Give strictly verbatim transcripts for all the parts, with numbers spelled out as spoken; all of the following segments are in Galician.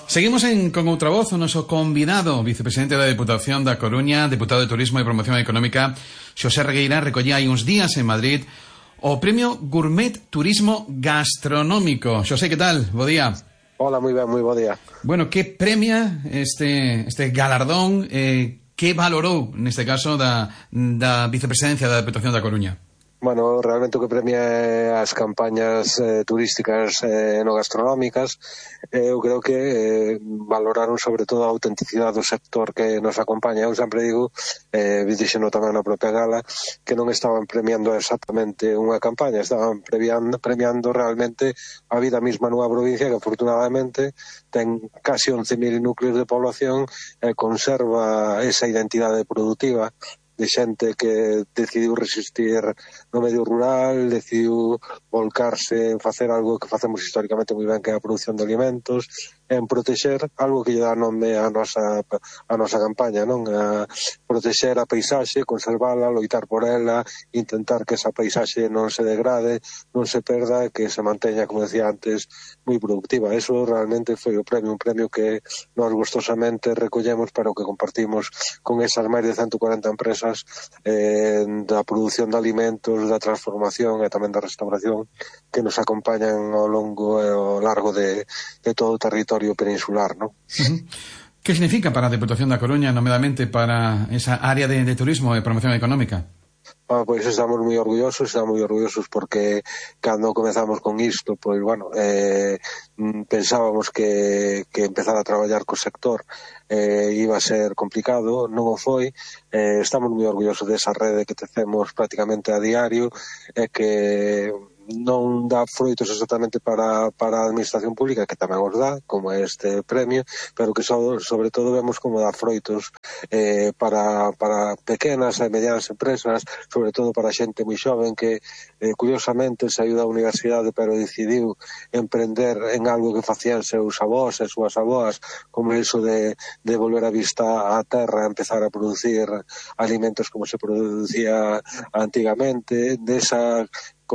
Seguimos en con outra voz, o noso convidado, vicepresidente da Deputación da Coruña, deputado de Turismo e Promoción Económica, Xosé Regueira, recollía hai uns días en Madrid o Premio Gourmet Turismo Gastronómico. Xosé, que tal? Bo día. Hola, moi ben, moi bo día. Bueno, que premia este este galardón, eh, que valorou, neste caso, da, da vicepresidencia da Deputación da Coruña? Bueno, realmente o que premia é as campañas eh, turísticas eh, no gastronómicas. Eh, eu creo que eh, valoraron sobre todo a autenticidade do sector que nos acompaña. Eu sempre digo, eh, dixeno tamén na propia gala, que non estaban premiando exactamente unha campaña, estaban premiando, premiando realmente a vida mesma nunha provincia que afortunadamente ten casi once mil núcleos de población e eh, conserva esa identidade productiva de xente que decidiu resistir no medio rural, decidiu volcarse en facer algo que facemos históricamente moi ben, que é a produción de alimentos, en protexer algo que lle dá nome a nosa a nosa campaña, non? A protexer a paisaxe, conservala, loitar por ela, intentar que esa paisaxe non se degrade, non se perda, que se manteña, como decía antes, moi productiva. Eso realmente foi o premio, un premio que nós gustosamente recollemos, pero que compartimos con esas máis de ciento cuarenta empresas eh, da produción de alimentos, da transformación e tamén da restauración que nos acompañan ao longo e ao largo de, de todo o territorio peninsular, ¿no? Uh-huh. Que significa para a Deputación da Coruña, nomeadamente para esa área de, de turismo e promoción económica? Ah, pois estamos moi orgullosos, estamos moi orgullosos porque cando comezamos con isto, pois, bueno, eh, pensábamos que, que empezar a traballar co sector eh, iba a ser complicado, non o foi. Eh, estamos moi orgullosos desa rede que tecemos prácticamente a diario e eh, que non dá froitos exactamente para, para a administración pública, que tamén os dá, como este premio, pero que so, sobre todo vemos como dá froitos eh, para, para pequenas e medianas empresas, sobre todo para xente moi xoven que eh, curiosamente saiu da universidade pero decidiu emprender en algo que facían seus avós e súas avós, como iso de, de volver a vista á terra, empezar a producir alimentos como se producía antigamente, desa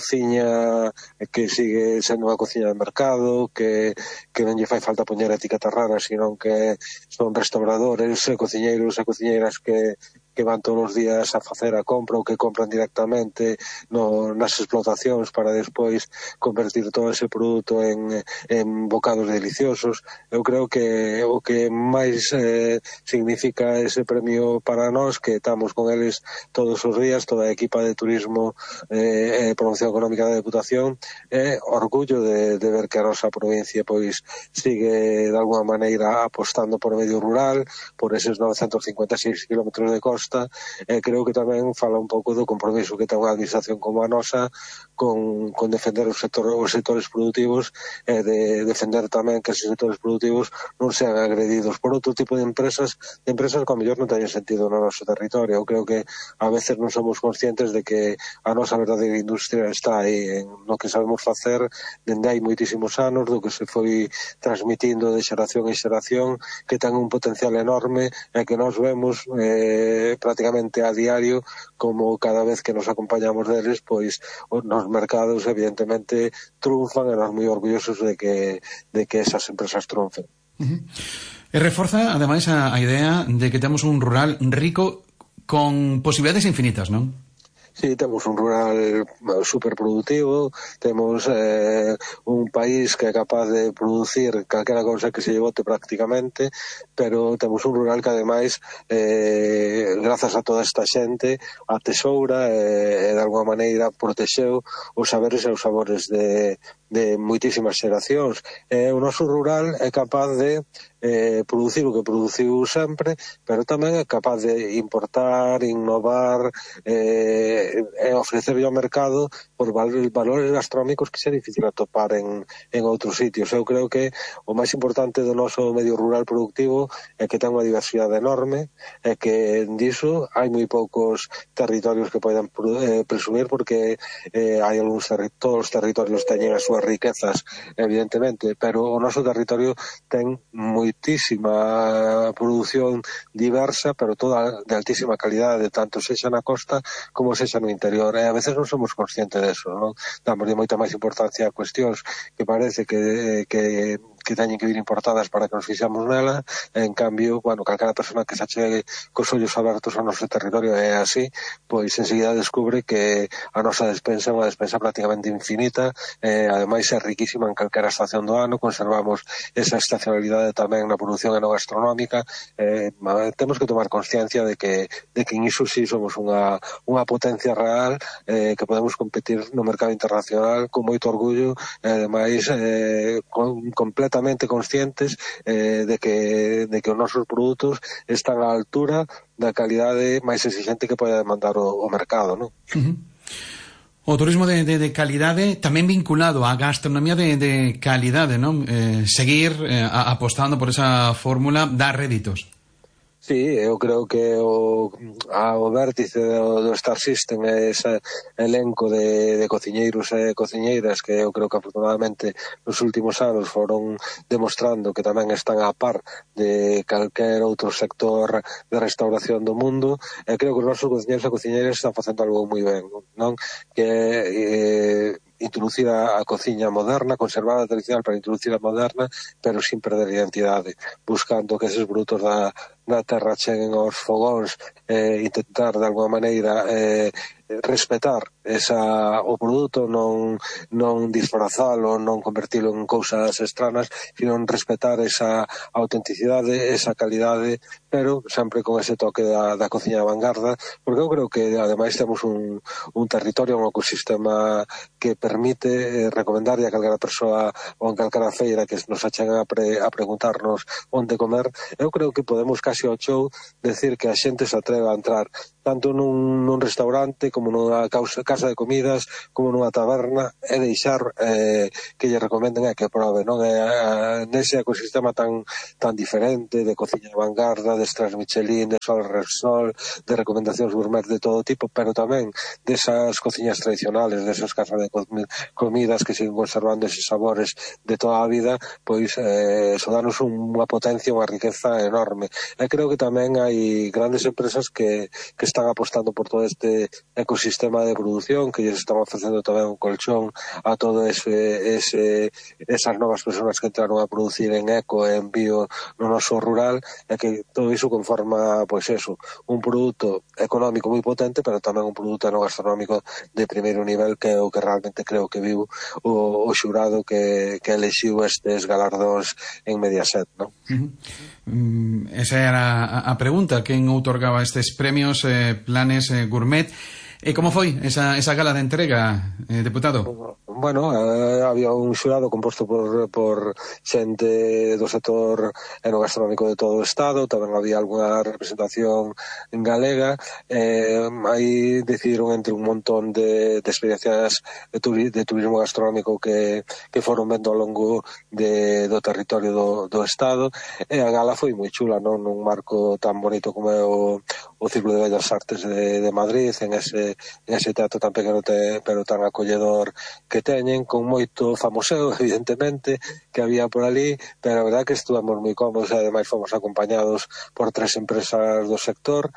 cociña que sigue sendo unha cociña de mercado, que, que non lle fai falta poñer etiquetas raras, sino que son restauradores, cociñeiros e cociñeiras que, que van todos os días a facer a compra ou que compran directamente no, nas explotacións para despois convertir todo ese produto en, en bocados deliciosos. Eu creo que o que máis eh, significa ese premio para nós, que estamos con eles todos os días, toda a equipa de turismo e eh, promoción económica da Deputación, é orgullo de, de ver que a nosa provincia pois sigue de alguna maneira apostando por o medio rural, por eses novecentos cincuenta e seis kilómetros de costa, e creo que tamén fala un pouco do compromiso que ten unha administración como a nosa con, con defender os, sector, os sectores productivos e de defender tamén que esos sectores productivos non sean agredidos por outro tipo de empresas, de empresas que a mellor non teñen sentido no noso territorio. Eu creo que a veces non somos conscientes de que a nosa verdadeira industria está aí en no que sabemos facer dende hai moitísimos anos, do que se foi transmitindo de xeración en xeración, que ten un potencial enorme e que nós vemos eh, prácticamente a diario como cada vez que nos acompañamos deles, pois nos mercados evidentemente triunfan e nós moi orgullosos de que, de que esas empresas triunfen. Uh-huh. E reforza ademais a, a idea de que temos un rural rico con posibilidades infinitas, non? Sí, temos un rural superproductivo, temos eh, un país que é capaz de producir calquera cousa que se lle bote prácticamente, pero temos un rural que ademais, eh, grazas a toda esta xente, a tesoura e eh, de alguma maneira protexeu os saberes e os sabores de, de moitísimas xeracións. Eh, o noso rural é capaz de eh, producir o que produciu sempre, pero tamén é capaz de importar, innovar eh, e ofrecerlle ao mercado por valores gastronómicos que é difícil atopar en, en outros sitios. Eu creo que o máis importante do noso medio rural productivo é que ten unha diversidade enorme e que diso hai moi poucos territorios que poden eh, presumir, porque eh, hai algúns terri todos os territorios teñen as súas riquezas, evidentemente, pero o noso territorio ten moitísima produción diversa, pero toda de altísima calidade, tanto sexa na costa como sexa no interior, e a veces non somos conscientes deso, non? Damos de moita máis importancia a cuestións que parece que, que que teñen que vir importadas para que nos fixamos nela. En cambio, bueno, calquera persona que se achegue cos ollos abertos ao noso territorio é así, pois enseguida descubre que a nosa despensa é unha despensa prácticamente infinita, e ademais é riquísima en calquera estación do ano. Conservamos esa estacionalidade tamén na produción enogastronómica. Eh, temos que tomar consciencia de que, de que en iso sí somos unha, unha potencia real, eh, que podemos competir no mercado internacional con moito orgullo, e ademais eh, con, completamente conscientes eh, de que de que os nosos produtos están á altura da calidade máis exigente que pode demandar o, o mercado, non? Uh-huh. O turismo de, de, de calidade tamén vinculado á gastronomía de, de calidade, non? Eh, seguir eh, apostando por esa fórmula dá réditos. Sí, eu creo que o, a, o vértice do, do Star System é ese elenco de, de cociñeiros e cociñeiras que eu creo que afortunadamente nos últimos anos foron demostrando que tamén están a par de calquer outro sector de restauración do mundo, e creo que os nosos cociñeiros e cociñeiras están facendo algo moi ben, non? Que eh, introducir a, a cociña moderna, conservar a tradicional para introducir a moderna, pero sin perder a identidade, buscando que eses brutos da, da terra cheguen aos fogóns, e eh, intentar de alguma maneira eh, respetar esa, o produto, non, non disfrazalo, non convertilo en cousas extranas, sino respetar esa autenticidade, esa calidade, pero sempre con ese toque da, da cociña de vanguarda, porque eu creo que ademais temos un, un territorio, un ecosistema que permite eh, recomendarlle a calquera persoa ou en calquera feira que nos achegan a, pre, a preguntarnos onde comer. Eu creo que podemos casi ao show decir que a xente se atreve a entrar tanto nun, nun restaurante como nunha causa, casa de comidas, como nunha taberna, e deixar eh, que lle recomenden e que prove, non? É, é, nese ecosistema tan tan diferente de cociña de vanguarda, de estrelas Michelin, de Sol Repsol, de recomendacións gourmet de todo tipo, pero tamén desas cociñas tradicionales, desas casas de comidas que siguen conservando eses sabores de toda a vida, pois eh, eso danos unha potencia, unha riqueza enorme. E creo que tamén hai grandes empresas que, que están apostando por todo este ecosistema de produción, que lles están facendo tamén un colchón a todo ese, ese esas novas persoas que entraron a producir en eco e en bio no noso rural, e que todo iso conforma, pois eso, un produto económico moi potente, pero tamén un produto gastronómico de primeiro nivel, que é o que realmente creo que viu o, o xurado que, que elexiu estes galardóns en Mediaset, non? Uh-huh. Mm, esa era a, a pregunta, quen outorgaba estes premios eh, Planes eh, Gourmet. E como foi esa, esa gala de entrega, eh, deputado? Bueno, eh, había un xurado composto por, por xente do sector enogastronómico de todo o Estado, tamén había algunha representación en galega, eh, aí decidiron entre un montón de, de experiencias de, turi, de turismo gastronómico que, que foron vendo ao longo de, do territorio do, do Estado, e a gala foi moi chula, non? Nun marco tan bonito como é o, o Círculo de Bellas Artes de, de Madrid, en ese, en ese teatro tan pequeno te, pero tan acolledor que teñen, con moito famoseo, evidentemente, que había por ali, pero a verdad que estuvamos moi cómodos, e ademais fomos acompañados por tres empresas do sector,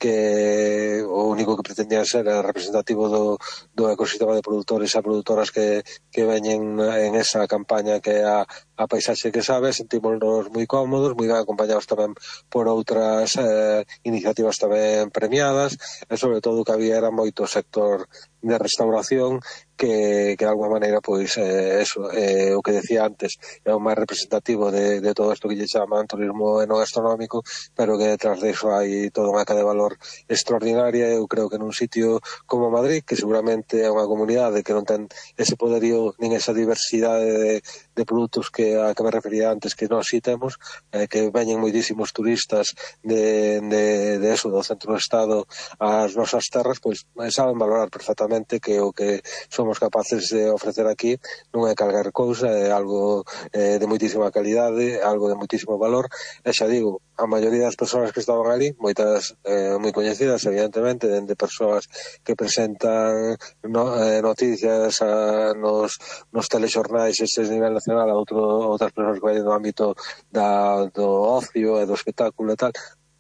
que o único que pretendían ser era representativo do, do ecosistema de produtores e produtoras que, que veñen en esa campaña que é a, a paisaxe que sabe. Sentímonos moi cómodos, moi ben acompañados tamén por outras eh, iniciativas tamén premiadas, e sobre todo que había era moito sector de restauración que, que de alguma maneira, pois, eh, eso, eh, o que decía antes, é o máis representativo de, de todo isto que lle chaman turismo enogastronómico, pero que detrás de eso hai toda unha cadea de valor extraordinaria. Eu creo que nun sitio como Madrid, que seguramente é unha comunidade que non ten ese poderío nin esa diversidade de, de produtos que a que me refería antes, que nós sí temos, eh, que veñen moitísimos turistas de, de, de eso, do centro do Estado ás nosas terras, pois saben valorar perfectamente que o que somos capaces de ofrecer aquí non é calquer cousa, é algo eh, de moitísima calidade, algo de moitísimo valor. E xa digo, a maioría das persoas que estaban ali, moitas eh, moi coñecidas, evidentemente, dende persoas que presentan no, eh, noticias a, nos, nos telexornais ese nivel nacional, a outro, outras persoas que vayan no ámbito da, do ocio e do espectáculo e tal,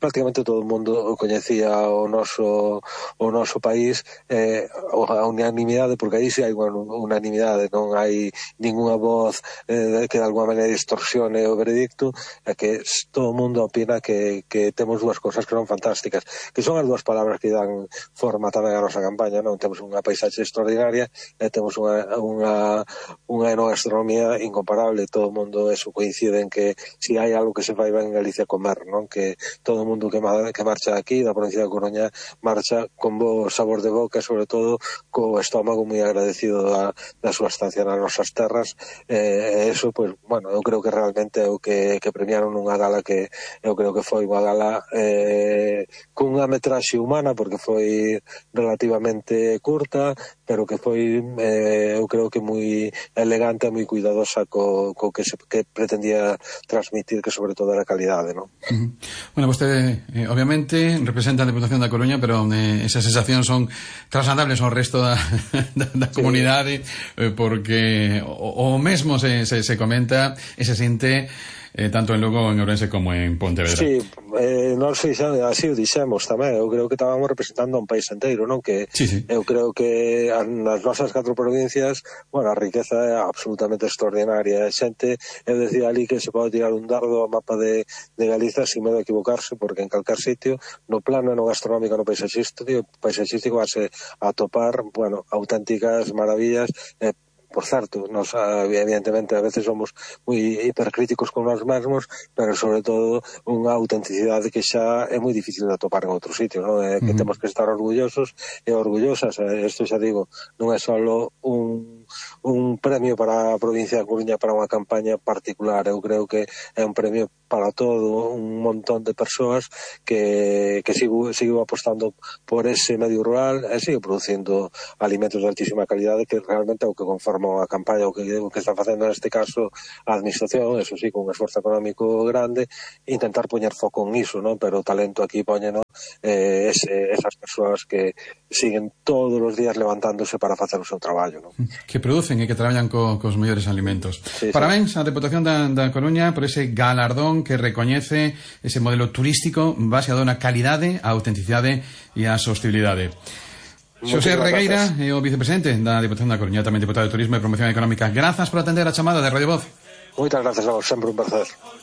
prácticamente todo o mundo coñecía o noso o noso país, eh, a unanimidade, porque aí sí hai unha unanimidade, non hai ninguna voz eh, que de alguma maneira distorsione o veredicto, é que todo o mundo opina que, que temos dúas cousas que son fantásticas, que son as dúas palabras que dan forma tamén a nosa campaña, non? Temos unha paisaxe extraordinaria e temos unha, unha, unha enogastronomía incomparable. Todo o mundo eso coincide en que si hai algo que se fai ben en Galicia comer, non? Que todo o mundo que, ma, que marcha aquí da provincia da Coruña marcha con bo sabor de boca, sobre todo co estómago moi agradecido da, da súa estancia nas nosas terras, e eh, eso, pues, bueno, eu creo que realmente é o que, que premiaron nunha gala que eu creo que foi unha gala eh, cunha metraxe humana, porque foi relativamente curta, pero que foi eh, eu creo que moi elegante e moi cuidadosa co, co que se que pretendía transmitir, que sobre todo era calidade, non? Uh-huh. Bueno, vostede eh, obviamente representa a Deputación da Coruña, pero eh, esas sensacións son trasladables ao resto da, da, da sí. comunidade, eh, porque o, o mesmo se, se, se comenta e se sente eh, tanto en Lugo, en Ourense como en Pontevedra. Sí, eh, nós fixamos, así o dixemos tamén, eu creo que estábamos representando a un país inteiro, non? Que sí, sí. Eu creo que nas nosas catro provincias, bueno, a riqueza é absolutamente extraordinaria. A xente, eu decía ali que se pode tirar un dardo ao mapa de, de Galiza sin medo a equivocarse, porque en calcar sitio, no plano no gastronómico, no paisaxístico, paisaxístico vas a topar, bueno, auténticas maravillas. eh, Por certo, nos evidentemente a veces somos moi hipercríticos con nós mesmos, pero sobre todo unha autenticidade que xa é moi difícil de atopar en outros sitios, non? É que uh-huh. temos que estar orgullosos e orgullosas. Isto xa digo, non é só un un premio para a provincia da Coruña para unha campaña particular. Eu creo que é un premio para todo un montón de persoas que, que sigo, sigo apostando por ese medio rural e sigo producindo alimentos de altísima calidade, que realmente é o que conforma a campaña, o que, o que está facendo neste caso a administración, eso sí, con un esforzo económico grande, intentar poñer foco en iso, non? Pero o talento aquí poñeno eh, ese, esas persoas que siguen todos os días levantándose para facer o seu traballo, non? Que producen e que traballan co, cos mellores alimentos. Sí, Parabéns sí. á Deputación da, da Coruña por ese galardón que recoñece ese modelo turístico baseado na calidade, a autenticidade e a sostenibilidade. Xosé Regueira é o vicepresidente da Deputación da Coruña, tamén deputado de Turismo e Promoción Económica. Grazas por atender a chamada de Radio Voz. Moitas grazas a vos, sempre un placer.